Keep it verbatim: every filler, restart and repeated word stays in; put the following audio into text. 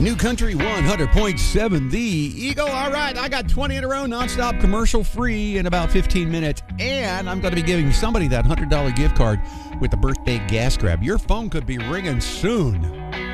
New Country one hundred point seven, The Eagle. All right, I got twenty in a row, nonstop, commercial free in about fifteen minutes. And I'm going to be giving somebody that one hundred dollars gift card with the birthday gas grab. Your phone could be ringing soon.